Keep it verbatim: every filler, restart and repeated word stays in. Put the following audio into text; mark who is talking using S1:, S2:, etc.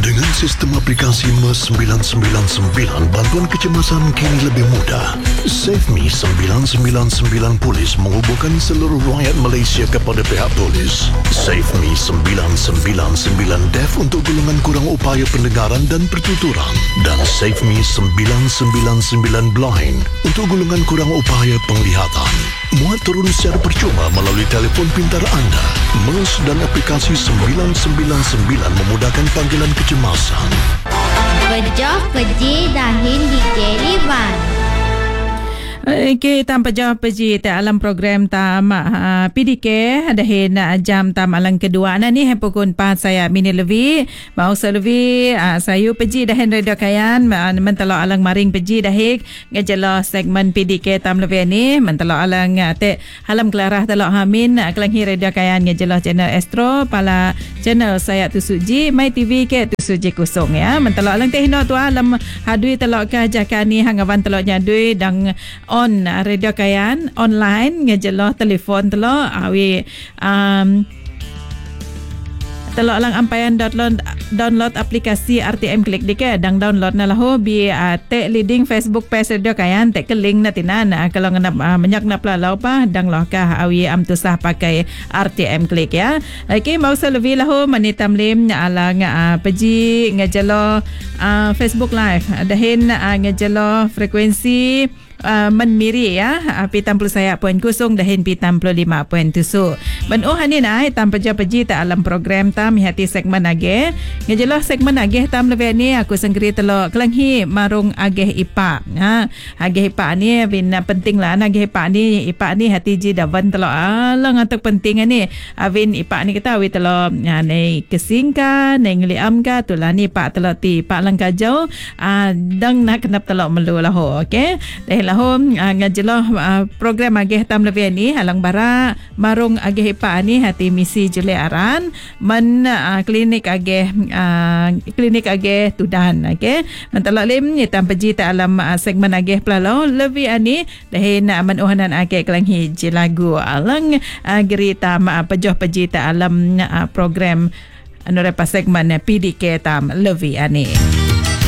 S1: Dengan sistem aplikasi M E S sembilan sembilan sembilan, bantuan kecemasan kini lebih mudah. SafeMe sembilan sembilan sembilan Polis menghubungkan seluruh rakyat Malaysia kepada pihak polis. SafeMe sembilan sembilan sembilan Def untuk golongan kurang upaya pendengaran dan pertuturan. Dan SafeMe sembilan sembilan sembilan Blind untuk golongan kurang upaya penglihatan. Muat turun secara percuma melalui telefon pintar anda. M E S dan aplikasi sembilan sembilan sembilan memudahkan panggilan kecemasan.
S2: Pejoh peji dahin di Kerivan.
S3: Okey, tanpa jawab peji te alam program tam uh, P D K dahin uh, jam tam alang kedua na ni hepukun pat saya Mini Levi mau Levi uh, sayu peji dahin radio kayan uh, mentalo alang maring peji dahik ngejelo segmen P D K tam Levi ni mentalo alang uh, te halam kelarah talo hamin uh, kelanghi radio kayan ngejelo channel Astro pala channel saya tu suji My T V ke tu suji kusung ya mentalo alang te hino tu alam hadui talo ka jakani hangawan talo nyadui dang on radio kayan online ngejelo telefon telo awi um telo alang ampayan download download aplikasi R T M Klik dike dang download na lahu bi uh, te leading Facebook page radio kayan te ke link na tinan uh, kalau nganap uh, menyak na palaw pa dang loh ka awi am tu sah pakai R T M Klik ya. Okay, mau lebih lahu manitam lim alang uh, peji ngejelo uh, Facebook live dahin uh, ngejelo frekuensi Uh, menmiri ya uh, pitam puluh saya poin kusung dahin pitam puluh lima poin tusu benuh hanin ai tam peja peji ta alam program tam hati segmen age ngejelah segmen age tam lebih ni aku sengkeri telo kelanghi marung age ipa ha age ipa ni bin penting lah age ipa ni ipa ni hati ji dawan telo alang atuk penting ni avin ipa ni kita wi telo ya nei kesingka nei ngeliam ka tulani pak telo ti pak lang kajau uh, dang nak kenap telo melu lah ho okey dah home uh, ngajelo uh, program agih tam lebih ni halang bara marung agih ipa ni hati misi Juli Aran men uh, klinik agih uh, klinik agih tudan okey mentalo lim ni tam peji ta alam uh, segmen agih pelalo lebih ani dahin uh, menuhanan agih kelanghi jilagu alang uh, geri tam uh, pejoh peji ta alam uh, program anu repa segmen P D K tam lebih ani.